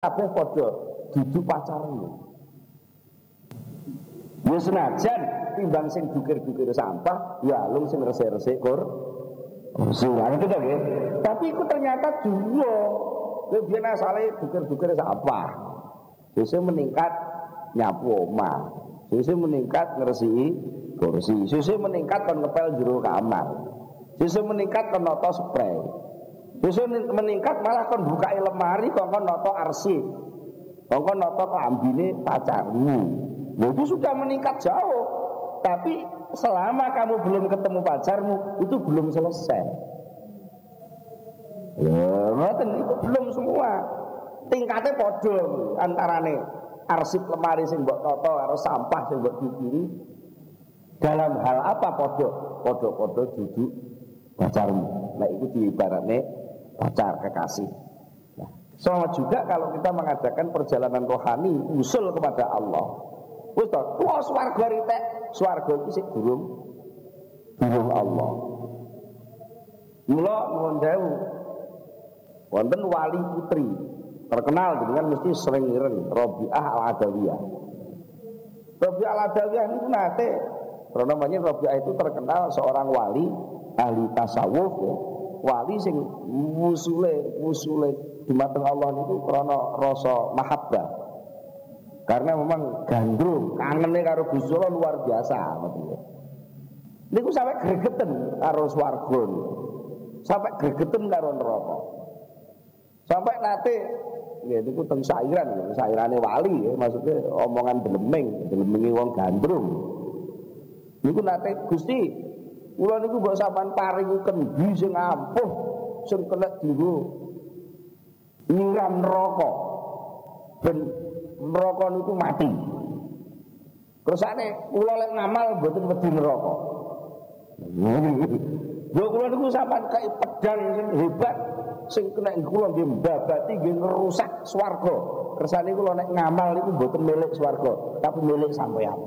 kabeh padha dudu pacarmu. Ya senajan timbang sing dukir-dukir sampah, ya alung sing resik-resik kursi. Itu to nggih. Tapi itu ternyata dua. Lha biyen asale dukir-dukir sampah. Sesuk meningkat nyapu omah. Sesuk meningkat ngresiki kursi. Sesuk meningkat kon ngepel jero kamar. Sesuk meningkat kon noto spray. Sesuk meningkat malah kon buka lemari kon noto arsip. Kon noto klambine pacarmu. Itu sudah meningkat jauh. Tapi selama kamu belum ketemu pacarmu, itu belum selesai. Ya, itu belum semua. Tingkatnya podo antarane arsip lemari sing mbok toto karo sampah sing mbok dukiri. Dalam hal apa podo duduk pacarmu. Nah, itu diibaratne pacar kekasih. Nah, sama juga kalau kita mengadakan perjalanan rohani usul kepada Allah. Wis to, swarga ritek, swarga iki sik durung Allah. Mula nuwun sewu. Wonten wali putri terkenal dengan mesti sering ireng Rabi'ah Al-Adawiyah. Rabi'ah Al-Adawiyah niku nate karena namanya Rabi'ah itu terkenal seorang wali ahli tasawuf ya. Wali sing musule dumateng Allah niku krana rasa mahabbah. Karena memang gandrung, kangennya karo Gusti Allah luar biasa. Niku sampai gregeten karo swarga, sampai gregeten karo neraka. Sampai nate, ya niku teng sairan, sairane wali, ya, maksudnya omongan delemingi wong gandrung. Niku nate Gusti, kula niku mbok sampean paringi kendi sing ampuh, sing kena dienggo nyiram neraka. Ben neraka niku mati. Kersane kula lek ngamal mboten wedi neraka. Yo kula niku sampean kaya pedang sing hebat sing kena kula nggih mbabati nggih ngerusak swarga. Kersane kula nek ngamal niku mboten milik swarga, tapi milik sampeyan.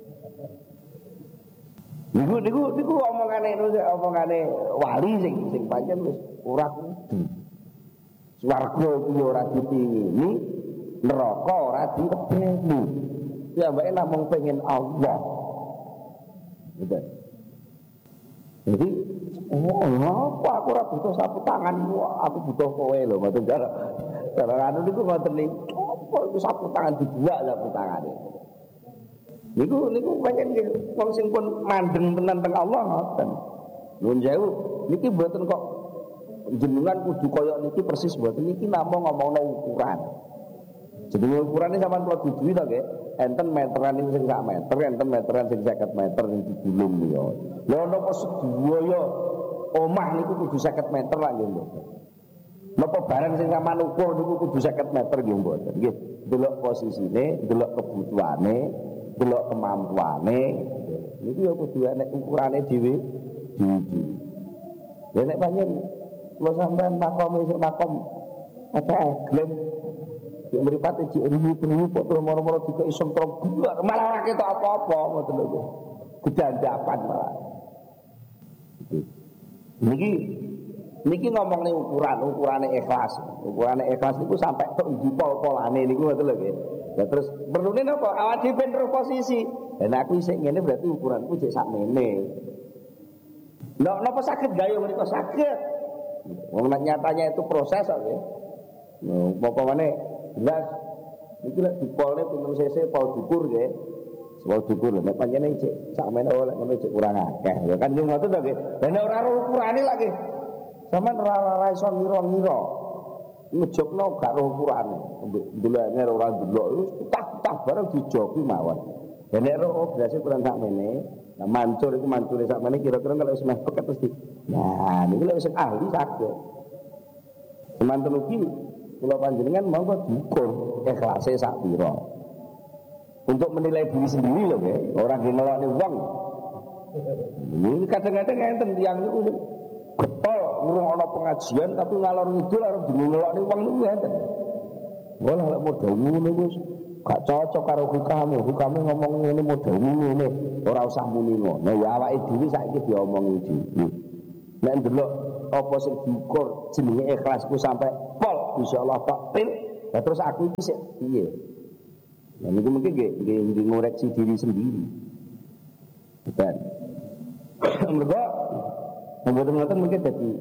Niku omongane wali sing pancen wis ora kudu. Swarga kuwi ora dipingini, neraka ora dikepeni. Ya mbake namung pengen Allah. Gitu. Jadi apa aku ora butuh sapu tanganmu, aku butuh kowe lho, ngoten cara. Cara anu niku ngoten niku. Apa iku sapu tangan dibuak sapu tangane. Niku pancen wong sing pun mandeng tenan teng Allah ngoten. Nuwun sewu, niki mboten kok jenengan kudu kaya niki persis mboten, niki namung ngomongno ukuran. Jadi ukurane sampean kula duduhi to nggih. Enten meteran sing sak meter, enten meteran sing 50 meter sing digulung ya. Lha napa sedaya omah niku kudu 50 meter lah nggih mboten. Napa barang sing sampean ukur niku kudu 50 meter nggih mboten. Nggih, delok posisine, delok kebutuhane, delok kemampuane. Niku ya kudu enek ukurane dhewe. Ya nek pancen kula sampean makom isuk makom glem yang mripate cek riwu foto moro-moro dikok iso bular malah ora ketok apa-apa ngoten lho. Gedandapan malah. Niki ngomongane ukurane ikhlas. Ukurane ikhlas niku sampai tok ndi pol-polane niku ngoten lho nggih. Ya terus perlune napa awake dhewe ben posisi. Dan aku isih ngene berarti ukuranku cek sakmene. Napa saged gawe menika saged. Wong nyatanya itu proses kok nggih. Pokokane jelas iki lek dipolne pinten cc pol dukur nggih. Pol dukur lho nek pancene cek sakmene oleh ngono cek kurang akeh. Ya kan yo ngoten to nggih. Lah nek ora ukurane lagi sampean ora iso ngira-ngira. Ngejokno gak ro ukurane. Ndelokne ora ndelok wis tak bareng dijoki mawon. Ya nek ro berase kurang sakmene, nah mancur iku mancure sakmene kira-kira kalau wis meh peket terus di. Nah, niku lek wis ahli saged. Semanten ugi kula panjenengan monggo diukur ikhlase sak pira. Untuk menilai diri sendiri lho nggih, ora ngelokne wong. Ini kadang-kadang enten tiyang niku getol urung ana pengajian tapi ngalor ngidul arep ngelokne wong niku enten. Wala lek model ngono wis gak cocok karo hukamu ngomong ngene model ngene ora usah muni ngono. Ya awake dhewe saiki diomongi dhewe. Nek ndelok apa sing diukur jenenge ikhlasku sampai pol insyaallah tak pil Nah, terus aku iki sik piye? Nah niku mungkin nggih ngoreksi diri sendiri. Bukan. Mergo mboten mungkin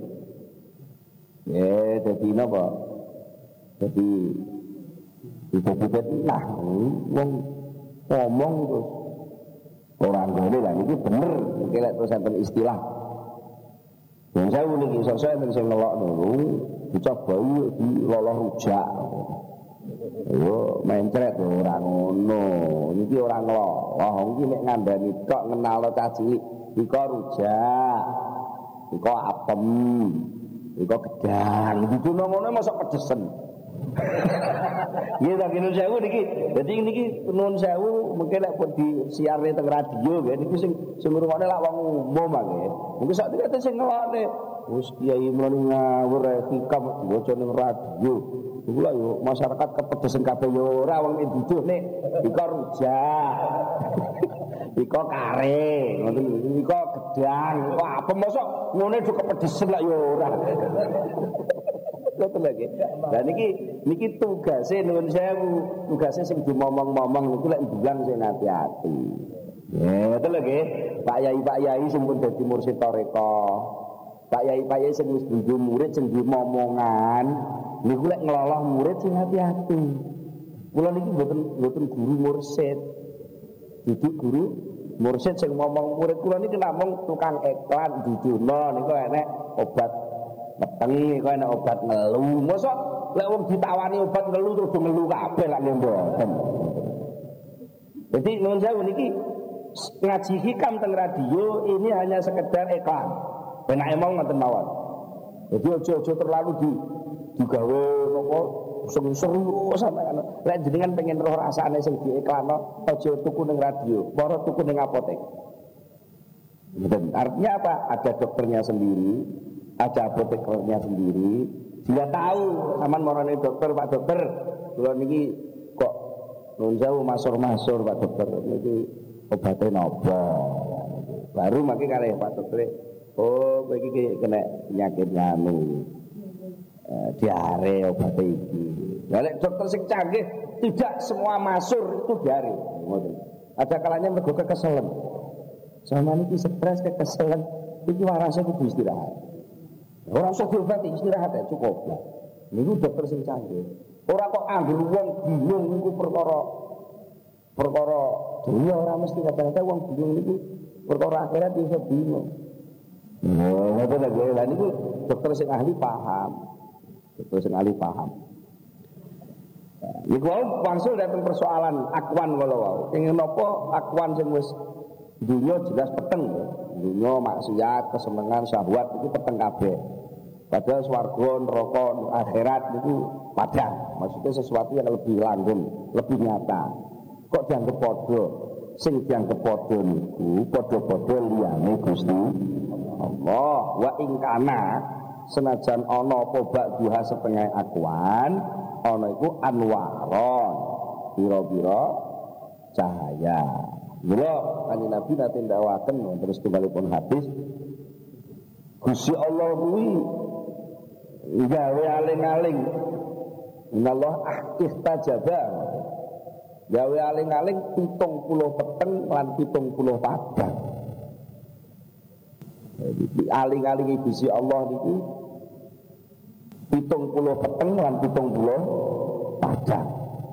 dadi napa? Dadi nah wong ngomong terus orang gole lah niki bener niki lek terus enten istilah. Yang saya niki sosok enten sing ngelok niku dicoba di loloh rujak. Yo mencret ora ngono. Niki ora ngeloloh, iki nek ngandani tok ngenalno cah cilik iko rujak. Iko apem. Iko gedang. Gitu ngono mosok pedesen. Nggih tak nuwun sewu niki. Dadi niki nuwun sewu mungkin lek pun disiarne teng radio nggih niku sing ngrungokne lak wong umum nggih. Mungkin sak dikate sing ngelokne wis kiai mrene ngawur etika diwaca ning radio. Iku lho yo masyarakat kepedesen kabeh yo ora wong duduh nek iko rujak. Iko kare, ngono iko gedang, iko apa mosok ngene do kepedesen lak yo ora. Betul lagi. Lah niki tugase nuwun sewu, tugase sing dimomong-momong niku lek bilang sing hati-hati. Ya, betul lagi. Pak Yai sing pun dadi mursyid tarekah. Pak Yai sing wis dudu murid sing dimomongan, niku lek ngeloloh murid sing hati-hati. Kula niki mboten guru mursyid. Duduk guru mursyid sing ngomong murid kula niki namung tukang iklan dudono niku enek obat peteng kok enak obat ngelu. Mosok lek wong ditawani obat ngelu terus ngelu kabeh lak mboten. Jadi nuwun sewu niki ngaji hikam teng radio ini hanya sekedar iklan. Penak emong ngoten mawon. Jadi aja terlalu digawe napa seru sampeyan. Lek jenengan pengen roh rasane sing diiklanno aja tuku ning radio, para tuku ning apotek. Artinya apa? Ada dokternya sendiri, ada apotekernya sendiri. Dia tahu sampean marane dokter, Pak Dokter, kula niki kok nuwun sewu masur-masur Pak Dokter, niki obate napa? Baru mangke kalih Pak Dokter, oh kowe iki kena penyakit nganu. Diare obat iki. Lah nek dokter sing canggih tidak semua masur itu diare. Ada kalanya mergo kekeselen. Sama niki stres kekeselen iki warase kudu istirahat. Ora usah diobati, istirahat ae cukup lah. Niku dokter sing canggih. Ora kok anggere wong bingung niku perkara dunya ora mesti kadang-kadang wong bingung niku perkara akhirat iso bingung. Ngoten lho lha niku dokter sing ahli paham. Dokter sing ahli paham. Niku wangsul dateng persoalan akwan kala wau. Ing napa akwan sing wis dunya jelas peteng ya. Dunya maksiat, kesenengan, syahwat itu peteng kabeh. Padahal swarga, neraka, akhirat itu padang. Maksudnya sesuatu yang lebih langgeng, lebih nyata. Kok dianggap padha? Sing dianggap padha niku padha-padha liyane Gusti Allah. Wa ing kana senajan ana apa bak duha setengah akwan, ana iku anwaron. Pira-pira cahaya. Mula kanjeng Nabi nate ndawaken terus tunggalipun hadis Gusti Allah kuwi gawe aling-aling. Inallah ihtajaba. Gawe aling-aling 70 peteng lan 70 padang. Jadi aling-aling Gusti Allah niku 70 peteng lan 70 padang.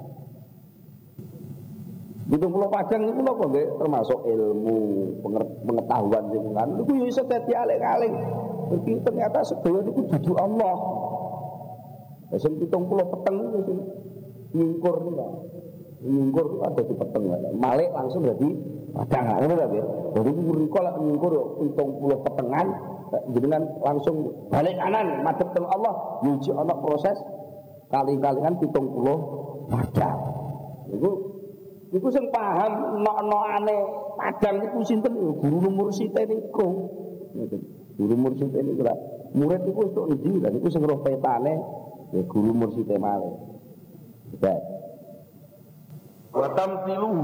70 padang itu napa nggih termasuk ilmu pengetahuan sing kan niku yo iso dadi aling-aling. Berarti ternyata sedaya niku dudu Allah. Sing 70 peteng niku sing ngingkur niku. Ngingkur itu ada di peteng. Malik langsung dadi padang ngono lho nggih. Jadi mriko lek ngingkur 70 petengan jenengan langsung balik kanan madhep teng Allah nyuci ana proses kali-kalingan 70 padang. Niku sing paham nok-nokane padang niku sinten guru mursite niku. Guru mursite niku lha murid niku entuk endi lha niku sing roh petane ya guru mursite malih. Baik. Wa tamtilu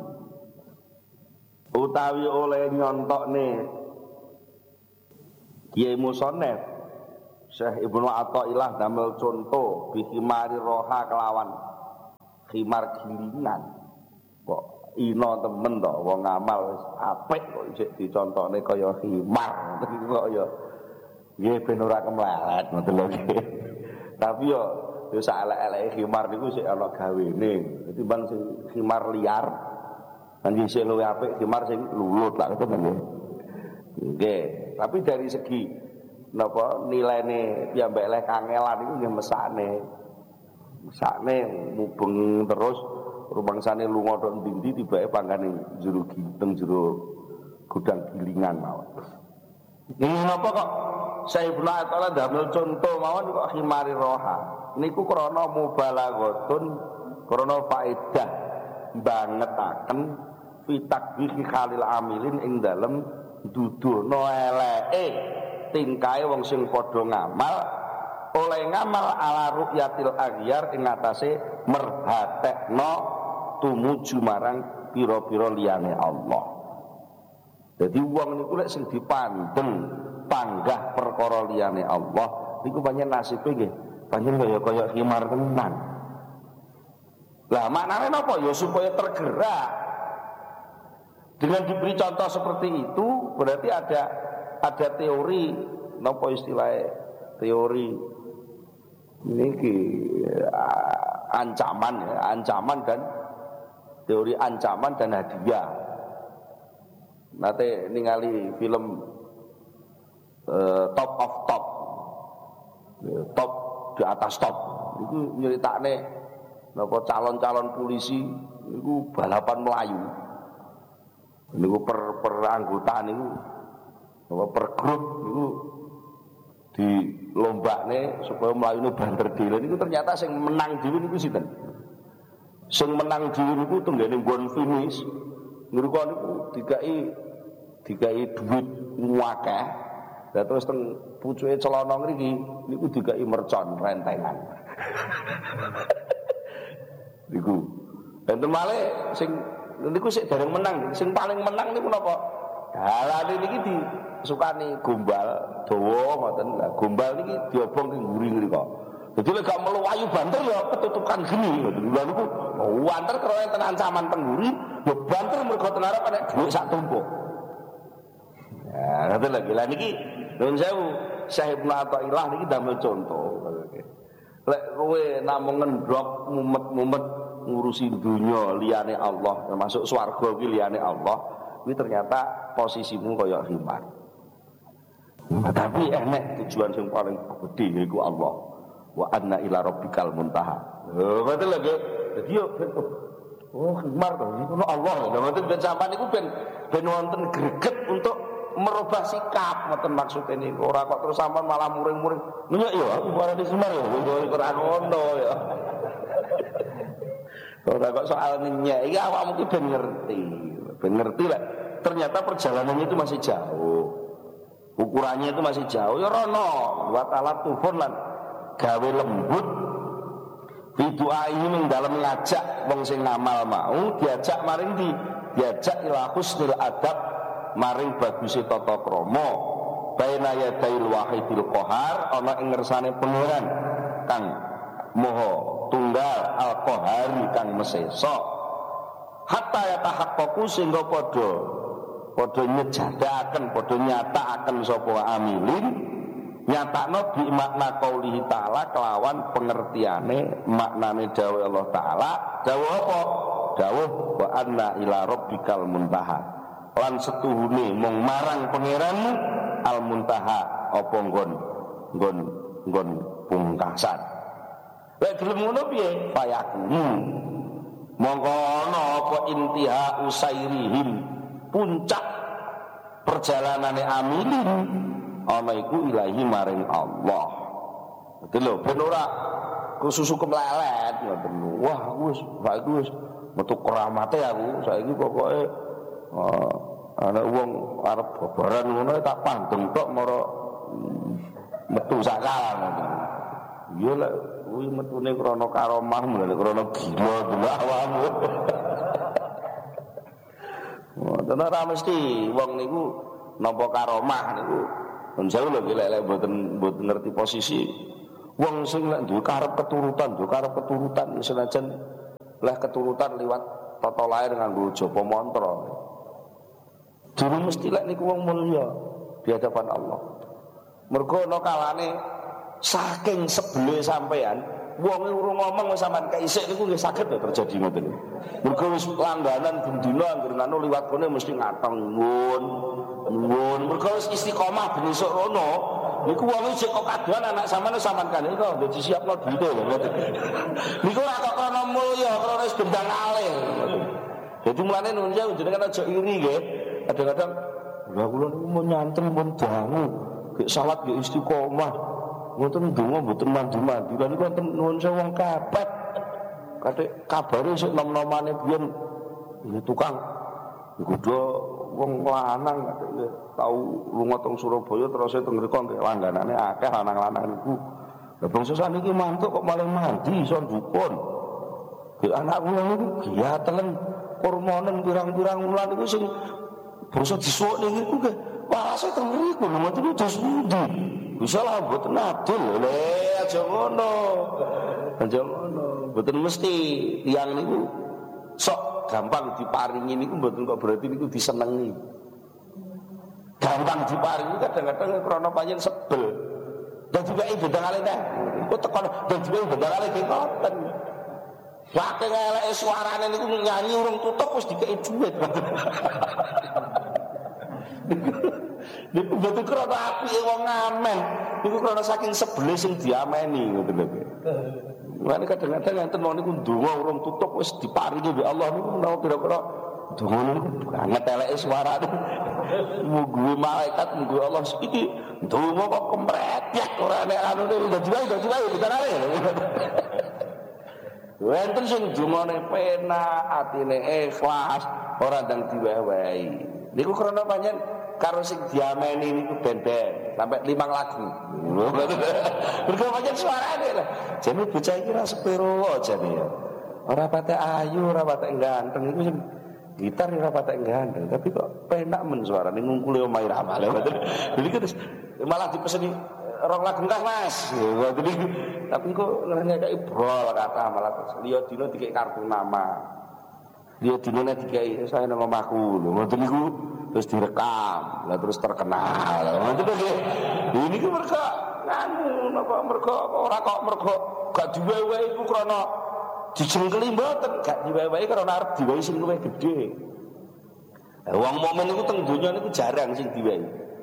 utawi oleh nyontokne Kiai Musonef Syekh Ibnu Athaillah damel contoh bihimari roha kelawan khimar gilingan. Kok ino temen to wong ngamal wis apik kok isih dicontone kaya khimar kok ya nggih ben ora kemlelet ngoten lho nggih. Tapi yo sak elek-eleke khimar niku sik ana gawene. Dadi bang sing khimar liar kan isih luwih apik khimar sing lulut lah ngoten nggih. Nggih, tapi dari segi napa nilaine piyambak eleh kangelan iku nggih mesakne. Mesakne mubeng terus rumangsane lunga tok ndi-ndi tibake panggane jero ginteng jero gudang gilingan mawon. Ini napa kok Syekh Ibnu Athaillah damel contoh mawon kok khimari roha. Niku krana mubalaghatun krana faedah bangetaken fitakbihi khalil amilin ing dalem duduhno eleke tingkae wong sing padha ngamal oleh ngamal ala ru'yatil aghyar ing atase merhatekno tumuju marang pira-pira liyane Allah. Jadi wong niku lek sing dipandeng panggah perkara liyane Allah niku pancen nasibe nggih pancen kaya khimar tenan. Lah maknane napa ya supaya tergerak. Dengan diberi contoh seperti itu berarti ada teori napa istilahnya teori niki ancaman dan teori ancaman dan hadiah. Nate ningali film Top of Top, top di atas top. Itu nyeritakne napa calon-calon polisi niku balapan melayu. Niku per anggota niku napa per grup niku dilombakne supaya melayune banter dhewe niku ternyata sing menang dhewe niku sinten? Sing menang dhewe niku tenggene nggon finish niku dikai duit akeh. Lah terus teng pucuke celana ngriki niku dikai mercon rentengan. Niku. Enten malih sing niku sik dereng menang, sing paling menang niku napa? Dalane niki disukani gombal dawa ngoten. Lah gombal niki diobong ing mburi ngrika. Dadi lek gak melu ayu banter ya ketutukan geni ngoten. Lha niku wanter karo enten ancaman pengguri, ya banter mergo tenarep nek dhuwit sak tumpuk. Ya, ngoten lagi. Lah niki nuwun sewu, Syekh Ibnu Athaillah niki damel contoh. Lek kowe namung ngendhok mumet-mumet ngurusi dunia liyane Allah, termasuk swarga iki liyane Allah, kuwi ternyata posisimu kaya khimar. Tapi enek tujuan sing paling gedhe yaiku Allah. Wa anna ila rabbikal muntaha. Ngoten lho nggih. Dadi yo khimar to iku Allah. Ngoten ben sampean niku ben wonten greget untuk merubah sikap ngoten maksude niku. Ora kok terus sampean malah muring-muring. Nyek yo aku barane khimar yo ora ngono ya. Ora kok soal nyek iki awakmu ki ben ngerti lah. Ternyata perjalanannya itu masih jauh. Ukurannya itu masih jauh ya rono. Wa ta'ala tufun lan gawe lembut bidu'aihi ing dalem ngajak wong sing ngamal mau diajak maring diajak ila husnul adab maring baguse tata krama baina yadail wahidil qahar ana ing ngersane pangeran kang maha tunggal al qahari kang mesesa hatta yatahaqqaqu sehingga padha nyejadaken padha nyatakaken sapa amilin nyatakno bi makna qaulihi ta'ala kelawan pengertiane maknane dawuh Allah taala dawuh apa dawuh wa anna ila rabbikal muntaha lan setuhune mung marang pangeranmu al muntaha apa nggon pungkasan lek gelem ngono piye fayakunu mongko ana apa intiha usairihim puncak perjalanane amilin ana iku ilahi maring Allah. Dadi lho ben ora kususu kemlelet ngoten. Wah, saiki wis metu keramate aku. Saiki pokoke ana wong arep babaran ngono tak pandeng tok mara metu sakal ngoten. Ya lek kuwi metune krana karomah mulane krana gila delok awakmu. Ngoten ora mesti wong niku nampa karomah niku Men jauh lho lek mboten ngerti posisi. Wong sing lek duwe karep keturutan senajan leh keturutan liwat tata lair nganggo japa mantra. Durung mesti lek niku wong mulya di hadapan Allah. Mergo ana kalane saking sebele sampean wong urung ngomong wis sampean kaisik niku nggih saged terjadi ngoten niku. Mergo wis langganan bendina anggere ngono liwat kene mesti ngateng nuwun. Mergo wis istiqomah ben esuk rono niku wong sing kok kadoan anak sampean kan iku wis disiapno duwite lho ngoten. Niku ora kok krana mulya, krana wis bendang alih. Dadi mulane nuwun sewu jenengan aja iri nggih. Kadang-kadang lha kula niku mun nyantri mun dangu, gek salat gek istiqomah. Ngoten ndonga mboten mandi-mandi. Lan niku wonten nuwun sewu wong kapet. Katik kabare sik nom-nomane biyen tukang nggodha wong lanang katik tau lunga teng Surabaya terus teng mriku nggih langganane akeh lanang-lanang niku. Lah bangsa saniki mantuk kok malah mandi iso dukun. Gek anak kula niku giatelen kurmanen pirang-pirang wulan niku sing basa disuwuk niku nggih warase teng mriku lho mboten dos pundi. Bisa lah mboten adil lho aja ngono. Aja ngono. Mboten mesti tiyang niku sok gampang diparingi niku mboten kok berarti niku disenengi. Gampang diparingi kadang-kadang krana panjen sebel. Dadi wae bendang ale teh. Kok tekan dadi wae bendang ale ki ngoten. Saking eleke suarane niku nyanyi urung tutup wis dikeki dhuwit. Niku mboten krana apike wong ngamen. Niku krana saking sebele sing diameni ngoten lho. Mulane kadang-kadang enten wong niku ndonga urung tutup wis diparingi mbek Allah niku menawa kira-kira ndonga niku banget eleke suarane. Mugi malaikat mugi Allah iki ndonga kok kemretyek ora nek anune dadi wae bicarane. Wonten sing dungane penak, atine ikhlas, ora ndang diwewehi. Niku krana pancen karo sing diameni niku ben-ben sampai 5 lagu. Mergo pancen suarane lho. Jane bocah iki ra sepiro jane ya. Ora patek ayu, ora patek ganteng iku sing gitar ora patek ganteng, tapi kok penak men suarane ngungkuli omahe ramal. Jadi terus malah dipeseni 2 lagu kah Mas. Jadi tapi kok ngekeki brol kata malah liya dina dikek kartu nama. Liya dina nek dikek saya nang omahku lho. Ngoten niku terus direkam, lah terus terkenal. Ngoten nggih. Ini ku mergo anu napa mergo ora kok mergo gak diwewehi iku krana dijengkeli mboten, gak diwewehi krana arep diwehi sing luwih gedhe. Wong mukmin niku teng donya niku jarang sing diwehi.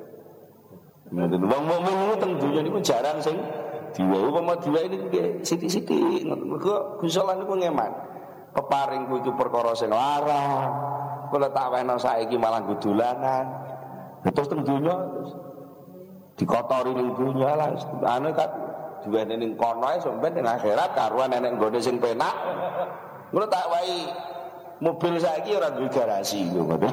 Ngoten wong mukmin niku teng donya niku jarang sing diwehi. Umpama diwehi niku nggih sithik-sithik ngoten. Mergo Gusti Allah niku ngeman. Peparingku itu perkara sing larang. Kula tak wehno saiki malah nggo dolanan. Terus teng donya terus dikotori ning donya lah anu kan duwene ning kono ae sampeyan ning akhirat karuan enek nggone sing penak. Kula tak wahi mobil saiki ora duwe garasi lho ngoten.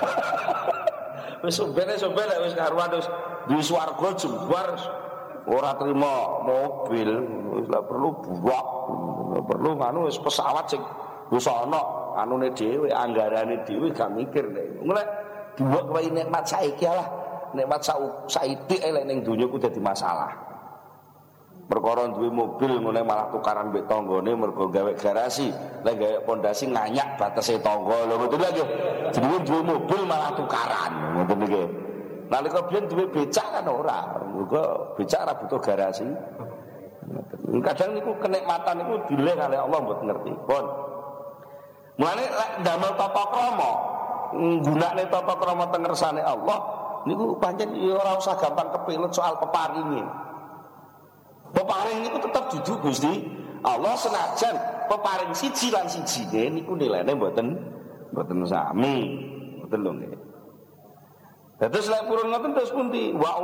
Wis sombene wis karuan wis duwe swarga jembar ora trima mobil wis lak perlu buak perlu anu wis pesawat sing wis ana anune dhewe anggarane dhewe gak mikir nek mulai duwek wae nikmat saiki lah nikmat saiki elek ning donya ku dadi masalah perkara duwe mobil ngene malah tukaran mbek tanggane mergo gawe garasi lek gawe pondasi nganyak batese tangga lho ngoten lho nggih jenenge duwe mobil malah tukaran ngoten nggih nalika biyen duwe becak kan ora mergo becak ora butuh garasi kadang niku kenikmatan niku dileh kalih Allah mboten ngerti pun mulane lek ndamel tata krama nggunakne tata krama teng ngersane Allah niku pancen ya ora usah gampang kepilut soal peparinge. Peparing niku tetep dudu Gusti Allah senajan peparing siji lan sijine niku nilene mboten sami. Mboten lho nggih. Dados lek purun ngoten terus pundi wa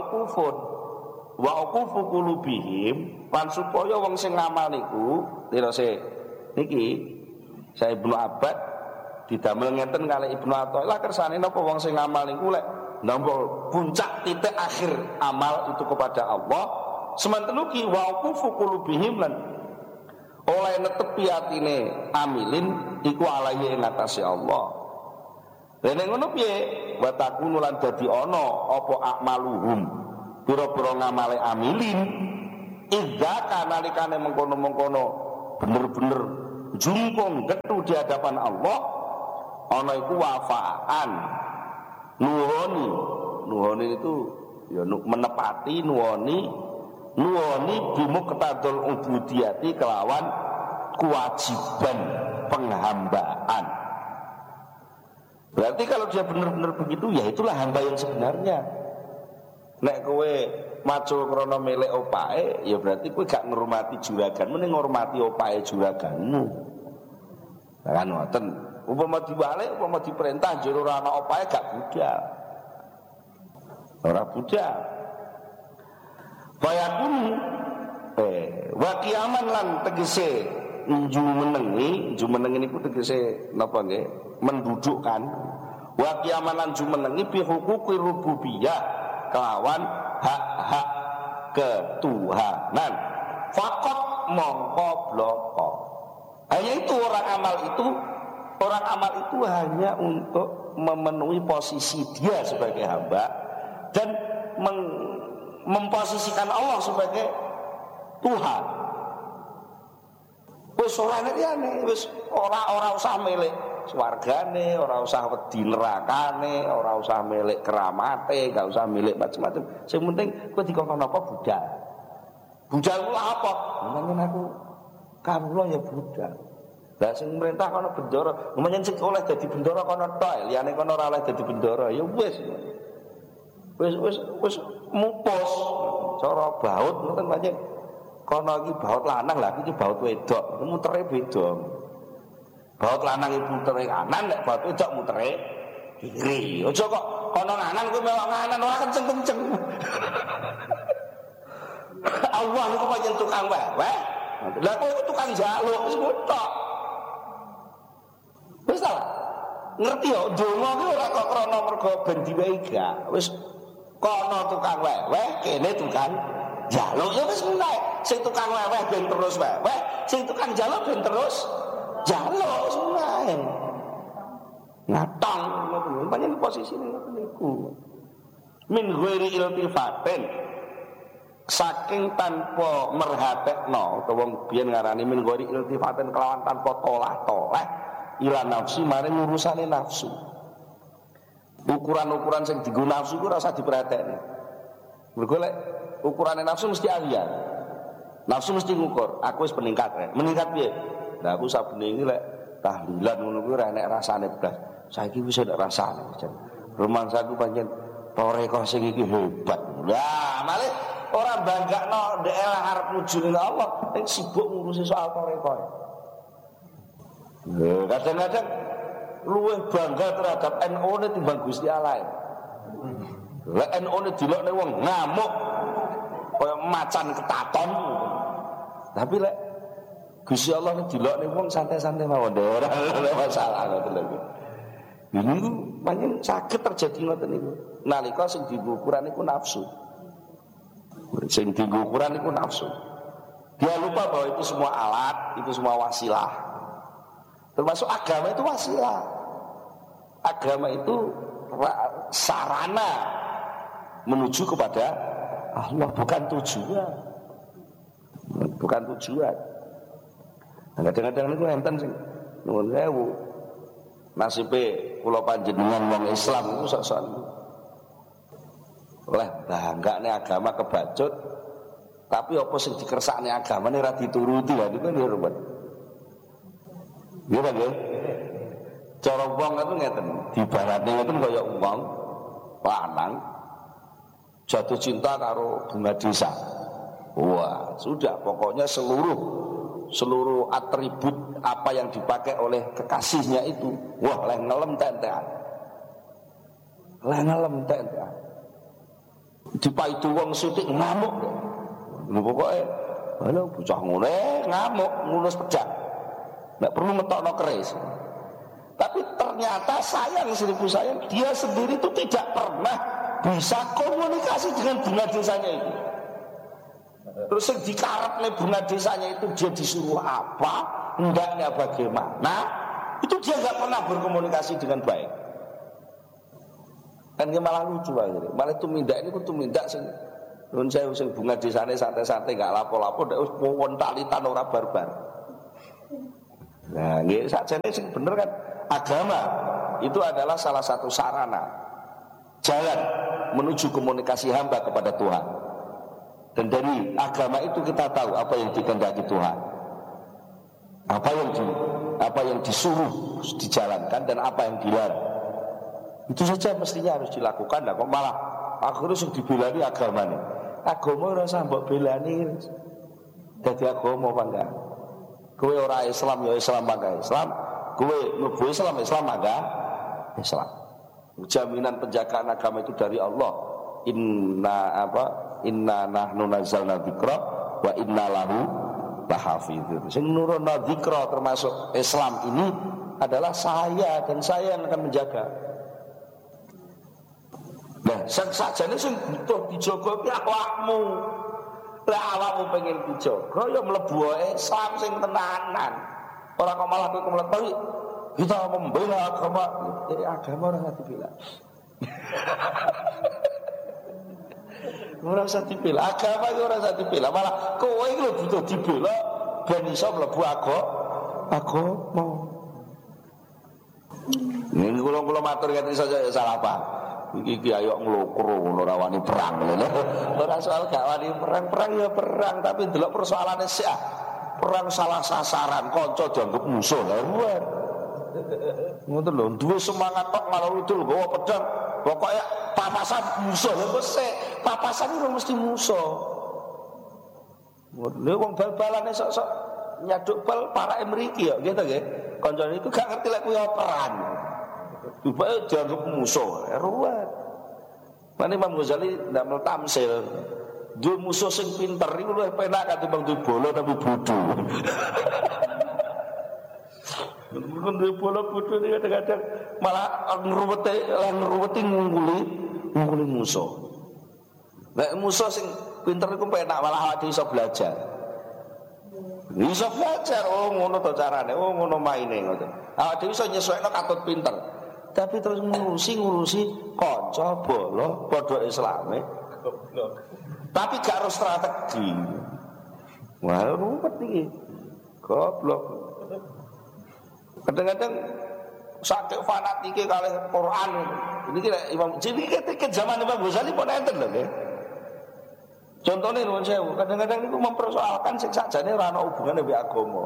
uqufu qulubihim lan supaya wong sing ngamal niku tirose niki saya Ibnu Abbad didamel ngeten kalih Ibnu Athaillah kersane napa wong sing ngamal niku lek nampa puncak titik akhir amal itu kepada Allah semanten ugi wa uqufu qulubihim lan oleh netepi atine amilin iku alaihi ing atase Allah. Dene ngono piye wa takunu lan dadi ana apa akmaluhum pira-pira ngamale amilin idza kanalikane mengkono-mengkono bener-bener jungkung getu di hadapan Allah ana iku wafaan nuhoni itu ya menepati nuhoni bimuqtadul ubudiyati kelawan kewajiban penghambaan. Berarti kalau dia benar-benar begitu, ya itulah hamba yang sebenarnya. Nek kowe maco krana melek opae, ya berarti kowe gak ngurmati juraganmu, ning ngurmati opae juraganmu. Kan ngoten. Upama dibalik, upama diperintah jero ora ana opae gak budal. Ora budal. Fayakun wa qiyaman lan tegese jumenengi niku tegese napa nggih mendudukkan wa qiyaman lan jumenengi bi huquqi rububiyah kelawan hak-hak ketuhanan faqat mongko bloko. Hanya itu orang amal itu hanya untuk memenuhi posisi dia sebagai hamba dan memposisikan Allah sebagai Tuhan. Wis ora liyane, wis ora usah milik swargane, ora usah wedi nerakane, ora usah milik keramate, gak usah milik macam-macam. Sing penting kowe dikongkon apa budal. Budal ku apa? Menawa aku kawula ya budal. Lah sing merintah kono bendara, menawa sing oleh dadi bendara kono tok, liyane kono ora oleh dadi bendara, ya wis mupus cara baut ngoten pancen kono iki baut lanang lah iki baut wedok mutere beda baut lanang iki mutere kanan nek baut wedok mutere kiri aja kok kono kanan kuwi melok kanan ora kenceng-kenceng Allah niku pancen tukang weweh lha kowe tukang njaluk wis tok wis ta ngerti yo donga ki ora kok krana mergo ben diwehi gak wis kono tukang weweh, kene tukang jaluk. Ya wis mulai. Sing tukang weweh ben terus weweh, sing tukang jaluk ben terus jaluk wis mulai. Ngatang ngono pancen posisine ngoten niku. Min ghairi iltifatin. Saking tanpa merhatekno, utawa biyen ngarani min ghairi iltifatin kelawan tanpa tolah-tolah ila nafsi maring urusane nafsu. Ukuran-ukuran sing dienggo nafsu ku ora usah diperhatekne. Mergo lek ukurane nafsu mesti alian. Nafsu mesti ngukur, aku wis meningkat rek. Meningkat piye? Lah aku sabene iki lek tahlilan ngono kuwi ora enek rasane blas. Saiki wis enek rasane. Rumangsaku pancen toreko sing iki hebat. Lah, male ora banggakno ndek arep nuju ning Allah, ning sibuk ngurusi soal toreko. Kadang-kadang luwih bangga terhadap NU ne timbang Gusti Allah. Lah NU ne dilokne wong ngamuk kaya macan ketaton. Tapi lek Gusti Allah ne dilokne wong santai-santai mawon ora masalah ngoten lho. Ini pancen saged terjadi ngoten niku. Nalika sing diukuran iku nafsu. Sing diukuran iku nafsu. Dia lupa bahwa itu semua alat, itu semua wasilah. Termasuk agama itu wasilah. Agama itu sarana menuju kepada Allah, bukan tujuan. Bukan tujuan. Kadang-kadang itu enten sing nuwun sewu. Nasibe kula panjenengan wong Islam iku sok-sok oleh banggane agama kebacut, tapi apa sing dikersakne agamane ora dituruti lha niku lho ruwet. Nggih nggih. Cara wong itu ngeten, dibaratne ngeten kaya wong lanang jatuh cinta karo bunga desa. Wah, sudah pokoknya seluruh atribut apa yang dipakai oleh kekasihnya itu, wah leh ngelem tentean. Leh ngelem tentean. Dipaidu wong sithik ngamuk. Lho pokoke lho bocah ngene ngamuk ngulus pedang. Nek perlu ngetokno keris. Tapi ternyata sayang seribu sayang, dia sendiri itu tidak pernah bisa komunikasi dengan bunga desanya itu. Terus yang dikarepne bunga desanya itu dia disuruh apa, hendaknya bagaimana, itu dia nggak pernah berkomunikasi dengan baik. Dan dia malah lucu akhirnya. Malah tumindak ini tumindak sing Nun saya sing bunga desane santai-santai gak lapo-lapo nek wis wontalitan ora barbar. Nah, nggih sakjane sing bener kan agama itu adalah salah satu sarana jalan menuju komunikasi hamba kepada Tuhan. Dan dari agama itu kita tahu apa yang dikehendaki Tuhan. Apa yang disuruh dijalankan dan apa yang dilarang. Itu saja mestinya harus dilakukan. Nah, kok malah akhirnya sing dibelani agama nih. Agama ora usah mbok belani. Dadi agama apa enggak? Kowe ora Islam ya Islam mangga Islam. Kowe mlebu Islam mangga Islam. Jaminan penjagaan agama itu dari Allah. Inna nahnu nazzalna dzikra wa inna lahu lahafizun. Sing nurunna dzikra termasuk Islam ini adalah saya dan saya yang akan menjaga. Nah, sakjane sing butuh dijaga ki awakmu. Lah awakmu pengen dijaga ya mlebu Islam sing tenanan. Ora kok malah kowe mlebu kita membela agama. Agama ora usah dibela. Ora usah dibela. Agama iki ora usah dibela. Malah kowe iki lho butuh dibela ben iso mlebu agama. Ning kula matur ngeten saja salah apa. Iki ayo nglokro ngono ora wani perang lho. Ora soal gak wani perang ya perang tapi ndelok persoalane sik. Perang salah sasaran, kanca dianggap musuh. Lah luar. Ngoten lho, duwe semangat tok ngalor idul gawa pedang. Pokoke papasan musuh lho sik. Papasan itu mesti musuh. Lha wong bal-balane sok-sok nyaduk bal para mriki ya gitu nggih. Kancane itu gak ngerti lek kuwi peran. Supaya dianggap musuh, ruwet. Mane Imam Ghazali ndak mel tamsil. Duwe musuh sing pinter iku luwih penak katimbang duwe bola tapi bodho. Mun duwe bola bodho iki kadang-kadang malah ngruweti ngungkuli musuh. Nek musuh sing pinter iku penak malah awake iso belajar. Iso belajar, oh ngono to carane, oh ngono maine ngoten. Awake iso nyesuaikno katut pinter. Tapi terus ngurusi kanca bola padha Islame goblok. Tapi gak harus strategi. Wah, ruwet iki. Goblok. Kadang-kadang saking fanatike kalih Quran. Ini kira Imam jadi ketika zaman Imam Ghazali pun enten lho nggih. Contone nuwun sewu, kadang-kadang niku mempersoalkan sing sakjane ora ana hubungane mbek agama.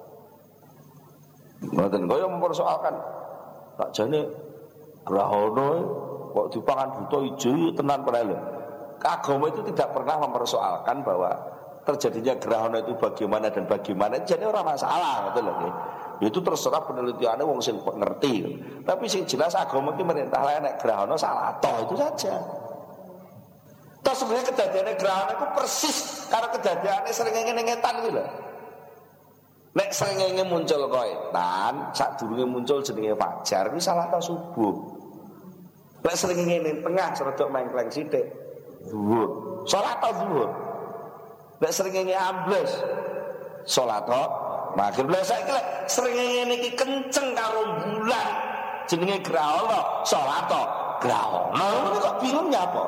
Mboten kaya mempersoalkan sakjane grahana kok dipangan buta ijo tenan padahal. Agama itu tidak pernah mempersoalkan bahwa terjadinya grahana itu bagaimana dan bagaimana. Jadi ora masalah ngoten lho nggih. Itu terserah penelitiannya wong sing ngerti. Tapi sing jelas agama iki merintah lae nek grahana salah toh itu saja. Toh sebenarnya kejadiannya grahana itu persis karo kejadiannya sering ngetan iki lho. Nek srengenge muncul koetan, sadurunge muncul jenenge fajar, kuwi salah ta subuh. Nek srengenge ning tengah serodok mengkleng sithik, zuhur. Salat ta zuhur. Nek srengenge ambles, salat ta maghrib. Lah saiki lek srengenge niki kenceng karo bulan, jenenge grahana, salat ta grahana. Kok bingung nyapa?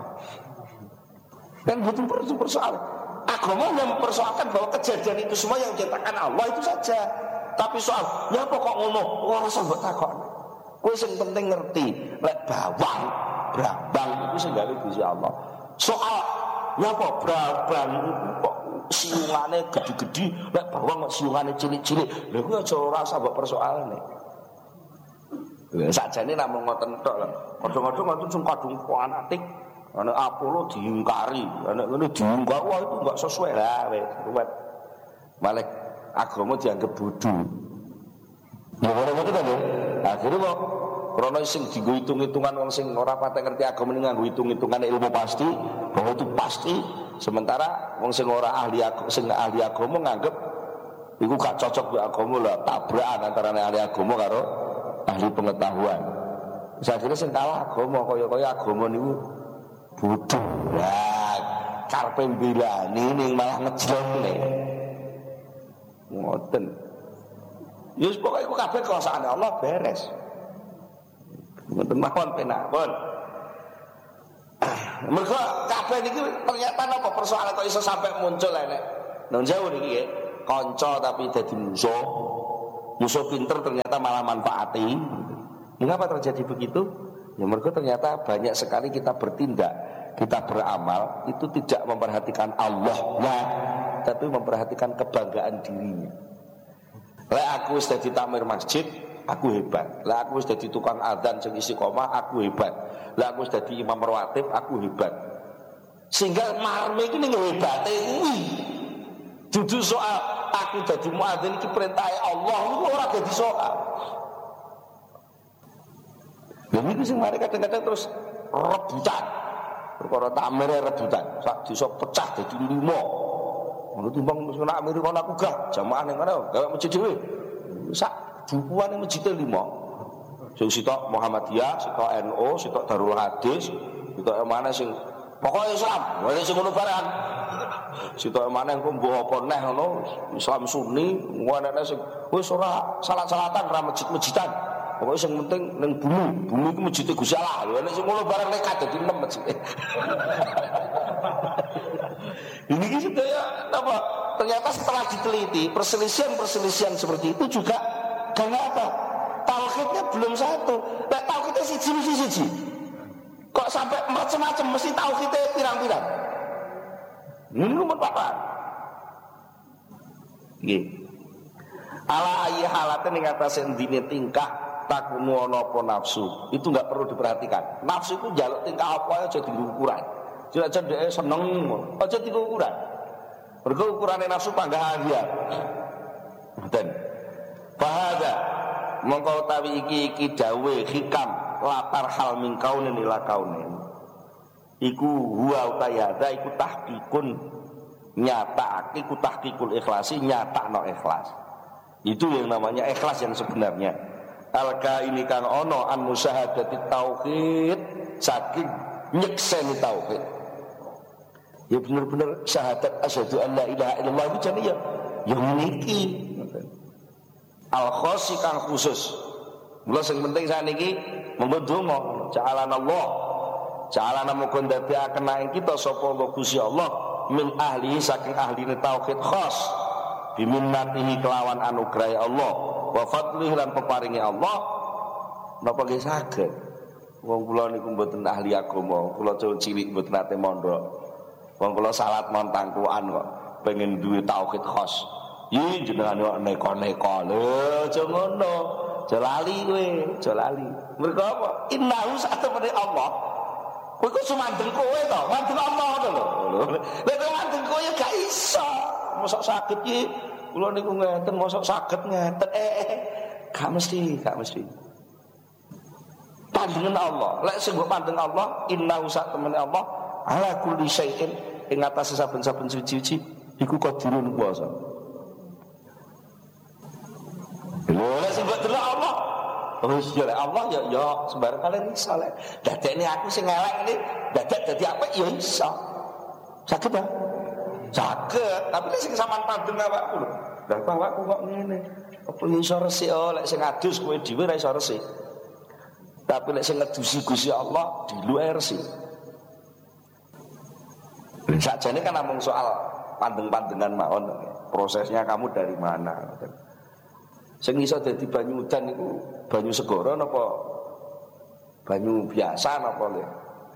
Kan butuh persoalan. Agama yang mempersoalkan bahwa kejadian itu semua yang diciptakan Allah itu saja. Tapi soal, ya apa kok ngono? Ora usah mbok takon. Kowe sing penting ngerti, lek bawang, brabang itu sing gawe Gusti Allah. Soal, ya apa brabang kok siungane gede-gede, lek bawang kok siungane cilik-cilik. Lha kuwi aja ora usah mbok persoalane. Lha sakjane namung ngoten tok lho. Kadang-kadang ngoten sing kadung fanatik. Anak Apollo diingkari, anak ngene diingkar, wah itu enggak sesuai lah, ruwet. Malah agama dianggap bodoh. Ya ora ngoten lho. Akhire kok krana sing dienggo hitung-hitungan wong sing ora pate ngerti agama ning nganggo hitung-hitungane ilmu pasti, bahwa itu pasti, sementara wong sing ora ahli agama nganggep iku gak cocok karo agama lah, tabrakan antara ahli agama karo ahli pengetahuan. Sakjane sing kalah agama kaya agama niku bodoh. Lah karepe mbelani ning malah ngejlone. Ngoten. Ya wis pokoke iku kabeh kuasaane Allah beres. Ngoten mawon penak pun. Mergo kabeh niki ternyata napa persoalan kok iso sampai muncul enek. Nang jauh niki nggih, kanca tapi dadi musuh. Musuh pinter ternyata malah manfaati. Mengapa terjadi begitu? Ya mergo ternyata banyak sekali kita bertindak, kita beramal itu tidak memperhatikan Allahnya, tapi memperhatikan kebanggaan dirinya. Lek aku wis dadi takmir masjid, aku hebat. Lek aku wis dadi tukang adzan sing istiqomah, aku hebat. Lek aku wis dadi imam rawatib, aku hebat. Sehingga marme iki ning hebate kuwi. Dudu soal aku dadi muadzin iki perintahe Allah, iku ora dadi soal. Lha niku sing mari kadang-kadang terus rebutan. Perkara takmire rebutan, sak desa pecah dadi 5. Ngono timbang wis kena amir kono aku gak, jamaah ning kono gawe masjid dhewe. Sak bukuane masjid 5. Sing sitok Muhammadiyah, sitok NU, sitok Darul Hadis, sitok mana sing pokoke Islam, wis sing ngono barang. Sitok mana engko mbok apa neh ngono, Islam Sunni, ngono sing wis ora salat-salatan ra masjid-masjidan. Pokoknya yang penting neng bumi itu masjidnya Gusti Allah. Nek sing ngono barang nekat dadi 6 masjid. Ini gitu ya, apa? Ternyata setelah diteliti perselisihan seperti itu juga karena apa? Tauhidnya belum satu. Nah, tauhidnya siji. Kok sampai macam-macam mesti tauhidnya pirang-pirang. Ini nomor apa? Nggih. Ala ayi halaten ing atase endine tingkah takunu ana apa nafsu itu enggak perlu diperhatikan. Nafsu itu njaluk tingkah apa aja dienggo ukuran. Jek dhek seneng aja dienggo ukuran. Mergo ukurane nafsu panggahan dia. Ngoten. Fahada mongko utawi iki dawe hikam latar hal min kaunin ila kaunin. Iku huwa utayada iku tahqiqun nyatakake iku tahqiqul ikhlasi nyatakno ikhlas. Itu yang namanya ikhlas yang sebenarnya. Alka ini kang ono an musyahadati tauhid saking nyekseni tauhid. Ya bener-bener syahadat asyhadu an la ilaha illallah itu jane ya niki. Al khosi kang khusus. Mula sing penting saniki monggo donga ja'alanallah. Ja'alana muga ndadekaken ing kita sapa Gusti Allah min ahli saking ahline tauhid khos. Biminnatihi kelawan anugrahe Allah. Wa fadlihi lan peparingi Allah napa nggih saged. Wong kula niku mboten ahli agama, kula cilik mboten nate mondok. Wong kula salat montangkuan kok pengen duwe tauhid khos. Ih jenengan kok neko-neko lho, aja ngono. Aja lali kowe, aja lali. Mergo apa? Innahu satamene Allah. Kowe kok sumandeng kowe to, mandeng Allah to lho. Lha kok mandeng kowe ya gak iso. Mosok saged iki kula niku ngeten mosok saged ngeten gak mesti pandangan Allah lek sing mbok pandeng Allah innahu satamene Allah ala kulli syai'in ing atase saben-saben suci-suci iku qadirun kuwasa lek sing mbok delok Allah terus ya lek Allah ya sembarang kalian iso lek dadekne aku sing elek ini dadak dadi apik ya iso saged ta saged, tapi sing sampean pandeng awakku lho. Lah awakku kok ngene. Apa iso resik lek sing adus kowe dhewe ra iso resik. Tapi lek sing ngedusi Gusti Allah diluwe resik. Sakjane kan namung soal pandeng-pandengan mawon. Prosesnya kamu dari mana? Sing iso dadi banyu udan niku banyu segara napa banyu biasa napa lho?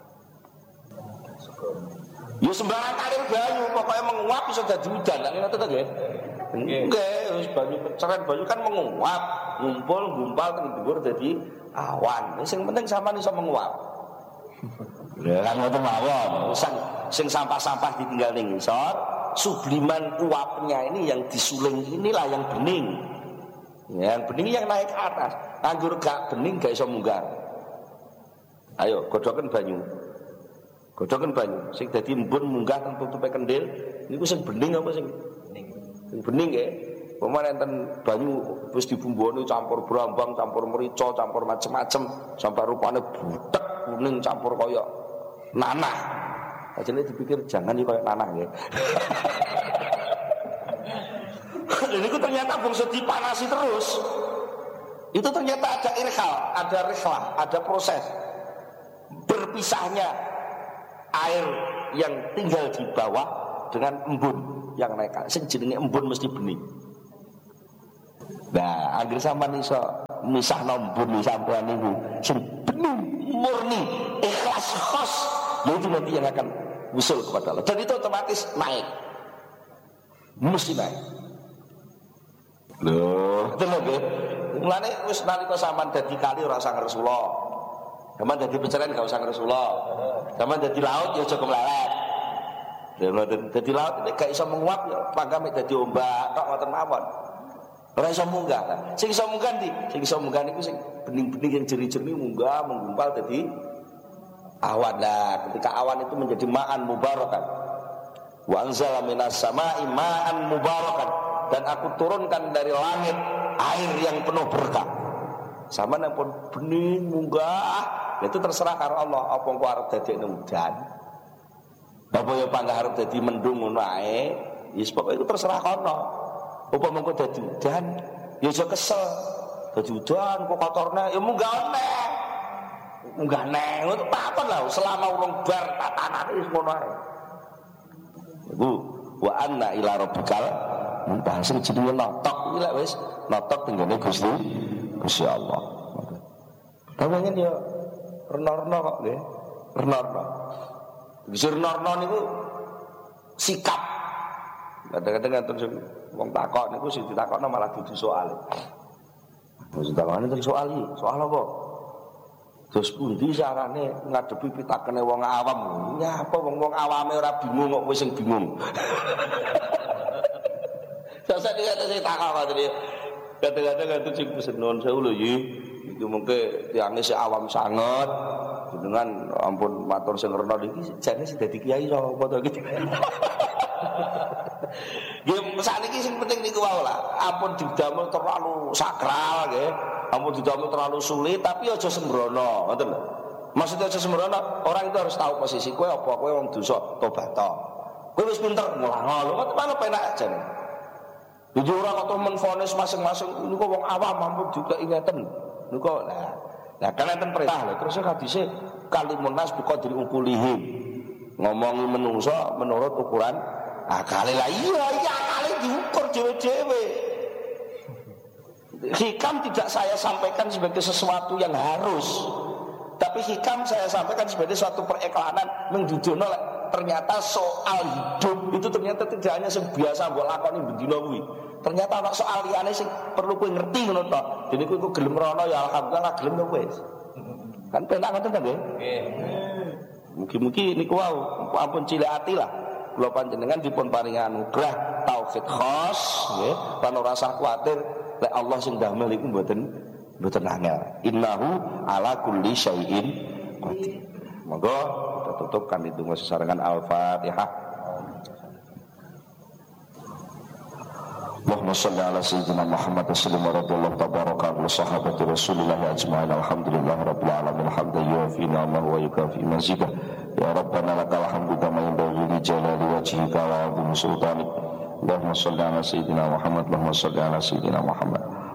Ya sembarang kalir banyu pokoknya menguap bisa dadi udan lha ngoten to nggih. Nggih, wis banyu keceren banyu kan menguap, ngumpul-gumpal teng dhuwur dadi awan. Sing penting sampean iso menguap. Lha kan ngoten mawon. Sing sampah-sampah ditinggal ning ngisor, subliman uapnya ini yang disuling inilah yang bening. Yang bening yang naik ke atas. Anggur gak bening gak iso munggah. Ayo godhoken banyu. Godhoken banyu sing dadi embun munggah teng tutupe kendil niku sing bening apa sing bening. Sing bening nggih. Pemane enten banyu wis dibumboni campur brambang, campur merica, campur macem-macem sampai rupane butek kuning campur kaya nanah. Ajane dipikir jangan iki kaya nanah nggih. Dan itu ternyata bungsu dipanasi terus. Itu ternyata ada irhal, ada rihlah, ada proses berpisahnya air yang tinggal di bawah dengan embun yang naik. Sing jenenge embun mesti bening. Nah, anggere sampean iso misahno embun sampean niku sing bening, murni, ikhlas khos, itu nanti yang akan usul kepada Allah. Dan itu otomatis naik. Mesti naik. Loh, itu lho nggih. Mulane wis nalika sampean dadi kali ora usah ngresula. Sampeyan dadi peceren gak usah ngresula. Sampeyan dadi laut ya aja kemlelet. Dadi laut nek gak iso menguap ya pangka mek dadi ombak tok ngoten mawon. Ora iso munggah. Sing iso munggah ndi? Sing iso munggah niku sing bening-bening yang jernih-jernih munggah menggumpal dadi awan. Lah, ketika awan itu menjadi ma'an mubarakan. Wa anzala minas sama'i ma'an mubarakan. Dan aku turunkan dari langit air yang penuh berkah. Sama yang pun bening munggah, itu terserah karo Allah. Apa engko arep dadekne udan? Apa ya panggah arep dadi mendung ngono ae? Wis pokoke itu terserah kono. Apa mengko dadi udan? Ya aja kesel. Dadi udan kok kotorne ya munggah neh. Munggah neh ngono takon lah selama urung bar tatanane wis ngono ae. Iku wa anna ila rabbikal muntaha sing jenenge notok iki lek wis notok tenggene Gusti Allah. Tawane yo rena-rena kok nggih. Rena-rena. Bisa rena-rena niku sikap. Kadang-kadang ngaten sing wong takok niku sing ditakokno malah dudu soal. Wis takokane teng soal iki. Soal apa? Terus pundi carane ngadepi pitakene wong awam? Nyapa wong awame ora bingung kok kowe sing bingung. Sasa dikata sing takok ngoten iki. Kadang-kadang ngaten sing pesen nuwun sewu lho iki. Iki mengke tiange sing awam sanget. Jenengan ampun matur sing rena iki jane sing dadi kiai sapa to iki. Nggih sakniki sing penting niku wae lah. Ampun didamel terlalu sakral nggih. Ampun didamel terlalu sulit tapi aja sembrono, ngoten lho. Maksudnya aja sembrono, orang itu harus tahu posisi kowe apa, kowe wong dosa, tobat to. Kowe wis pinter mulang lho, mana penak aja nih. Jadi orang atau menfonis masing-masing niku wong awam ampun juga ingeten. Niku lah kan enten perintah lho. Terus hadise kalimun nas biqadri uqulihim. Ngomongi menungso menurut ukuran akale lah. Iya akale diukur dhewe-dhewe. Hikam tidak saya sampaikan sebagai sesuatu yang harus, tapi hikam saya sampaikan sebagai suatu periklanan mendudono ternyata soal hidup itu ternyata tidak hanya sebiasa mbok lakoni bendina kuwi. Ternyata ana soal liyane sing perlu kowe ngerti ngono to. Dene kowe gelem rono ya alhamdulillah gelem wis. Kan penak ngoten ta nggih? Nggih. Mugi-mugi niku wau ampun cilik ati lah. Kula panjenengan dipun paringi anugerah taufik khos nggih, lan ora usah kuwatir lek Allah sing damel iku mboten angel. Innahu ala kulli syai'in qadir. Monggo kita tutup kan itu sesarengan Al-Fatihah. Allahumma shalli ala sayyidina Muhammad sallallahu radhiyallahu tabaraka wa sahabati Rasulillah ajma'in. Alhamdulillah rabbil alamin hamdan yufi ni'amahu wa yukafi mazidah. Ya Rabbana lakal hamdu kama yanbaghi li jalali wajhika wa 'azimi sultanik. Allahumma shalli ala sayyidina Muhammad. Allahumma shalli ala sayyidina Muhammad.